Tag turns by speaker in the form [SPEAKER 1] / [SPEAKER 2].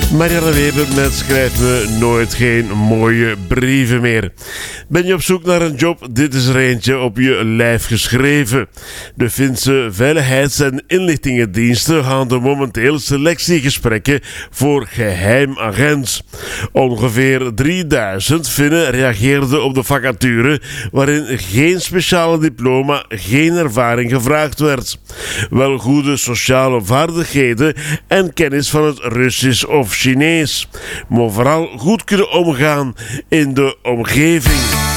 [SPEAKER 1] Marianne Weber met Schrijf me nooit geen mooie brieven meer. Ben je op zoek naar een job? Dit is er eentje op je lijf geschreven. De Finse Veiligheids- en Inlichtingendiensten houden momenteel selectiegesprekken voor geheim agents. Ongeveer 3000 Finnen reageerden op de vacature, waarin geen speciale diploma, geen ervaring gevraagd werd. Wel goede sociale vaardigheden en kennis van het Russisch of Chinees. Maar vooral goed kunnen omgaan in de omgeving.